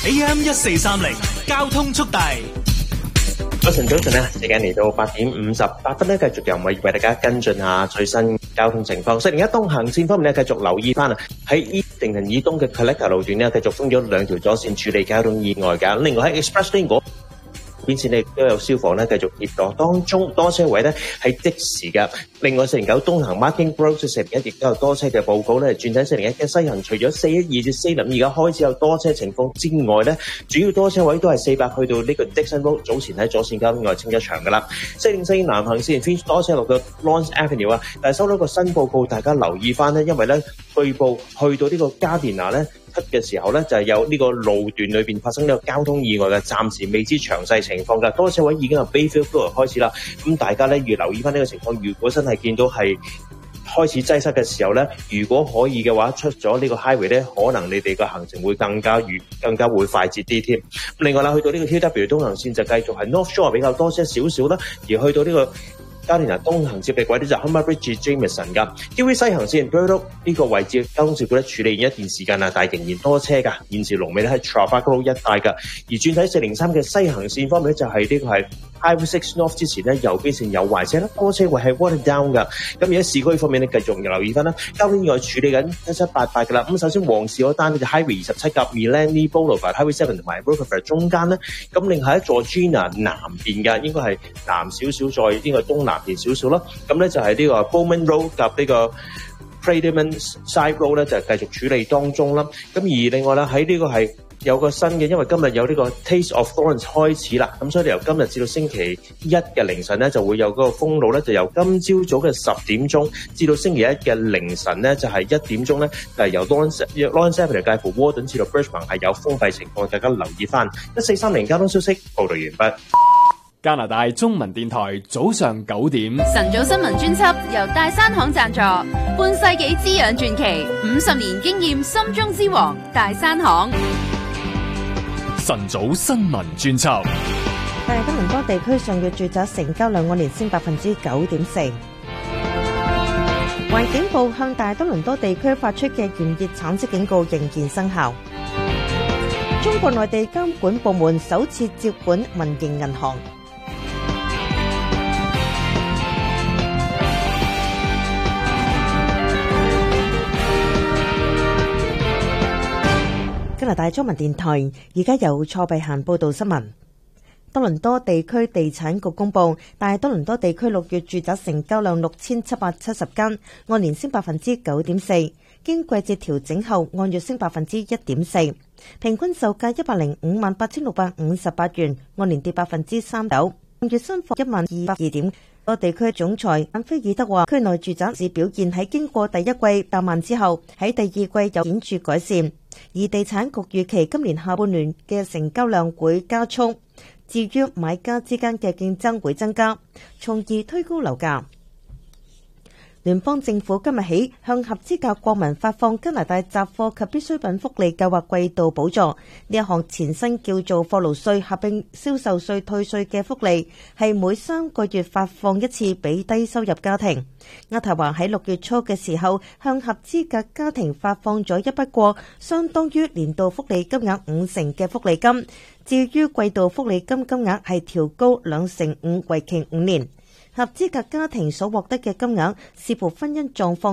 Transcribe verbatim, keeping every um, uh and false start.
A M 一四三零交通速遞。 早晨，早晨啊！時間嚟到八點五十八分咧，繼續由我為大家跟進下最新交通情況。四零一東行線方面咧，繼續留意翻啊，喺伊定人以東嘅 Collector 路段咧，繼續封咗兩條左線處理交通意外㗎。另外喺 Express Lane 嗰邊線咧，亦都有消防咧繼續協助當中，多車位咧係即時㗎。另外四零九東行 Martin Road 四零一亦都有多車嘅報告咧，轉睇四零一嘅西行，除咗四一二至四零而家開始有多車情況之外咧，主要多車位都係四百去到呢個 Dixon Road， 早前喺左線交通意外清一場㗎啦。四零四南行線 Finch 多車落到 Lawrence Avenue 啊，但係收到個新報告，大家留意翻咧，因為咧據報去到呢個 Gardiner 咧嘅時候咧，就係有呢個路段裏邊發生呢個交通意外嘅，暫時未知詳細情況㗎。多車位已經由 Bayfield Road 開始啦，咁大家咧要留意翻呢個情況。如果真係見到係開始擠塞嘅時候咧，如果可以嘅話，出咗呢個 highway 咧，可能你哋個行程會更加愉，更加會快捷啲添。另外啦，去到呢個 T W 東行線就繼續係 North Shore 比較多車少少啦，而去到呢個加連拿東行接嘅軌道就 Humber Bridge Jameson 㗎。T V 西行線 Burloak 呢個位置交通事故咧處理完一段時間啦，但係仍然多車㗎。現時龍尾咧喺 Trafalgar 一帶㗎。而轉睇四零三嘅西行線方面咧，就係呢個係 Highway Six North 之前咧，右邊線有壞車啦，多車位係 Water Down 㗎。咁而喺市區方面咧，繼續留意翻啦，交通意外處理緊七七八八㗎啦。咁首先黃市嗰單咧就 Highway 二十七夾 Millennium Boulevard Highway Seven 同埋 Rockefeller 中間咧，咁另外喺 Georgina 南邊㗎，應該係南少少，再呢個東南邊少少啦。咁咧就係呢個 Bowman Road 夾呢個 Prademan Side Road 咧，就繼續處理當中啦。咁而另外咧喺呢個係有個新嘅，因為今日有呢個 Taste of Florence 開始啦，咁所以由今日至到星期一嘅凌晨咧，就會有嗰個封路咧，就由今朝早嘅十點鐘至到星期一嘅凌晨咧，就係、是、一點鐘咧，就係、是、由 Lawrence Lawrence Avenue 介乎 Warden 至到 Birchmount 係有封閉情況，大家留意翻。一四三零交通消息報道完畢。 加拿大中文電台早上九點， 晨早新聞專輯由大山行贊助，半世紀滋養傳奇，五十年經驗心中之王大山行。 晨早新聞專輯。 大多倫多地區上月住宅成交量按年升百分之九點四。環境部向大多倫多地區發出嘅炎熱橙色警告仍然生效。中國內地監管部門首次接管民營銀行。加拿大中文電台而家由錯幣嫻報道新聞。多倫多地區地產局公布，大多倫多地區六月住宅成交量六千七百七十間，按年升百分之九點四，經季節調整後按月升百分之一點四，平均售價一百零五萬八千六百五十八元，按年跌百分之三九，按月新貨一萬二百二點。多地區總裁安菲爾德話，區內住宅市表現喺經過第一季淡慢之後，喺第二季有顯著改善。而地產局預期今年下半年嘅成交量會加速，至於買家之間嘅競爭會增加，從而推高樓價。聯邦政府今日起向合資格國民發放加拿大雜貨及必需品福利計劃季度補助。呢一項前身叫做貨勞稅合併銷售稅退稅嘅福利，係每三個月發放一次俾低收入家庭。渥太華喺六月初嘅時候向合資格家庭發放咗一筆過相當於年度福利金額五成嘅福利金。至於季度福利金金額係調高兩成五，為期五年。合資格家庭所獲得嘅金額視乎婚姻狀況。